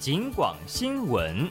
警广新闻。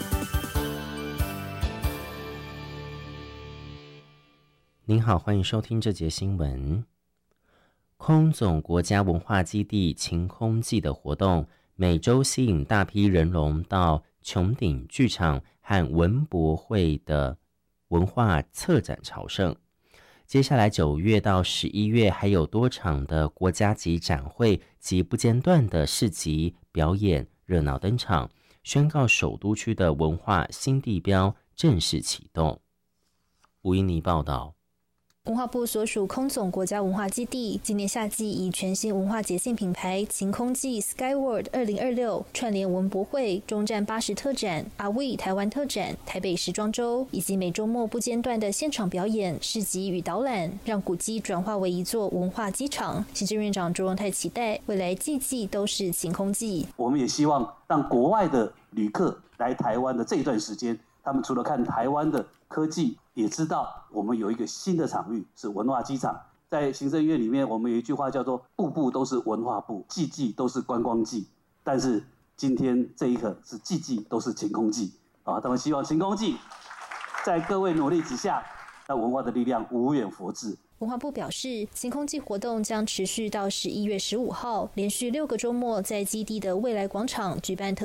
您好，欢迎收听这节新闻。空总国家文化基地晴空祭的活动，每周吸引大批人龙到穹顶剧场和文博会的文化策展朝圣。接下来9月到11月还有多场的国家级展会及不间断的市集表演热闹登场，宣告首都区的文化新地标正式启动。吴英妮报道。 文化部所属空总国家文化基地今年夏季以全新文化节庆品牌晴空祭 Skyward 2026串联文博会、中站80特展、阿卫台湾特展、台北时装周，以及每周末不间断的现场表演、市集与导览，让古迹转化为一座文化机场。行政院长卓荣泰期待未来季季都是晴空祭。 我们也希望让国外的旅客来台湾的这一段时间，他们除了看台湾的科技，也知道我们有一个新的场域是文化机场。在行政院里面，我们有一句话叫做步步都是文化部，季季都是观光季。但是今天这一刻是季季都是晴空季啊！他们希望晴空季在各位努力之下，那文化的力量无远弗至。 文化部表示，晴空祭活动将持续到11月15号，连续6个周末在基地的未来广场举办特